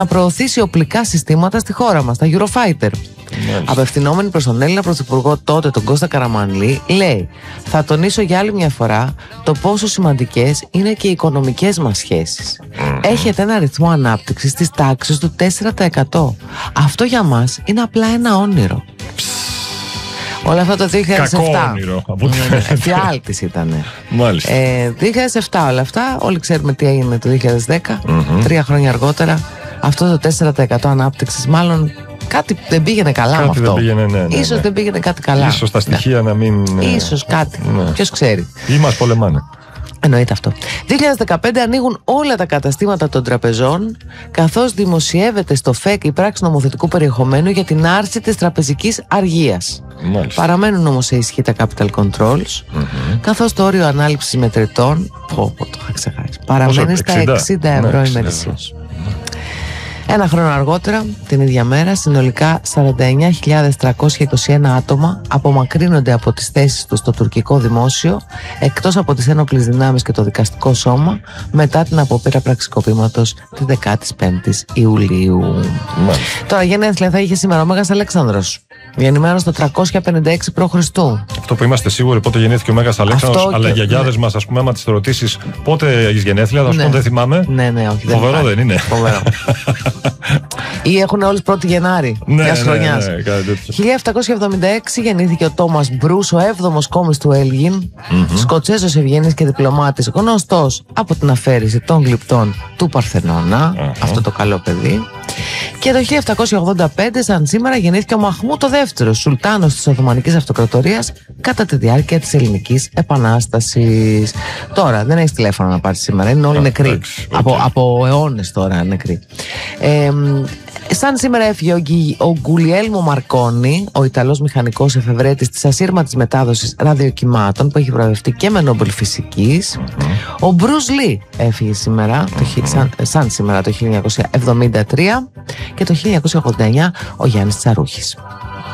να προωθήσει οπλικά συστήματα στη χώρα μας, τα Eurofighter. Απευθυνόμενη προς τον Έλληνα Πρωθυπουργό τότε, τον Κώστα Καραμανλή, λέει: θα τονίσω για άλλη μια φορά το πόσο σημαντικές είναι και οι οικονομικές μας σχέσεις. Έχετε ένα ρυθμό ανάπτυξης της τάξης του 4%. Αυτό για μας είναι απλά ένα όνειρο. Όλα αυτά το 2007. Κακό όνειρο. Εφιάλτης ήτανε. Μάλιστα. 2007 όλα αυτά. Όλοι ξέρουμε τι έγινε το 2010. 3 χρόνια αργότερα. Αυτό το 4% ανάπτυξης μάλλον κάτι δεν πήγαινε καλά με αυτό. Ίσως δεν πήγαινε κάτι καλά. Ίσως τα στοιχεία να μην... Ίσως κάτι. Ποιος ξέρει. Ή μας πολεμάνε. Εννοείται αυτό. 2015 ανοίγουν όλα τα καταστήματα των τραπεζών, καθώς δημοσιεύεται στο ΦΕΚ η πράξη νομοθετικού περιεχομένου για την άρση της τραπεζικής αργίας. Παραμένουν όμως σε ισχύ τα capital controls, καθώς το όριο ανάληψης μετρητών, το είχα ξεχάσει, παραμένει στα 60 ευρώ ημερησίως. Ένα χρόνο αργότερα, την ίδια μέρα, συνολικά 49.321 άτομα απομακρύνονται από τις θέσεις τους στο τουρκικό δημόσιο, εκτός από τις ένοπλες δυνάμεις και το δικαστικό σώμα, μετά την απόπειρα πραξικοπήματος τη 15η Ιουλίου. Τώρα, γενέθλια θα είχε σήμερα ο Μέγας Αλέξανδρος, γεννημένος το 356 π.Χ. Αυτό που είμαστε σίγουροι πότε γεννήθηκε ο Μέγας Αλέξανδρος, αλλά οι γιαγιάδες μας, ας πούμε, άμα τις ρωτήσεις πότε έχεις γενέθλια, θα σου πούν δεν θυμάμαι. Ναι, όχι. Φοβερό δεν είναι? Φοβερό. Ή έχουν όλους 1η Γενάρη μιας χρονιάς. 1776 γεννήθηκε ο Τόμας Μπρούς, ο 7ος κόμις του Έλγιν, Σκοτσέζος ευγενής και διπλωμάτης, γνωστός από την αφαίρεση των γλυπτών του Παρθενώνα, αυτό το καλό παιδί. Και το 1785, σαν σήμερα, γεννήθηκε ο Μαχμούτ ο δεύτερος, Σουλτάνος της Οθωμανικής Αυτοκρατορίας, κατά τη διάρκεια της Ελληνικής Επανάστασης. Τώρα δεν έχεις τηλέφωνο να πάρεις σήμερα, είναι όλοι νεκροί. Από αιώνες τώρα νεκροί. Σαν σήμερα έφυγε ο Γκουλιέλμο Μαρκόνι, ο Ιταλός μηχανικός εφευρέτης της ασύρματης μετάδοσης ραδιοκυμάτων, που έχει βραβευτεί και με Νόμπελ Φυσικής. Ο Μπρουζ Λι έφυγε σήμερα, σαν σήμερα το 1973, και το 1989 ο Γιάννης Τσαρούχης.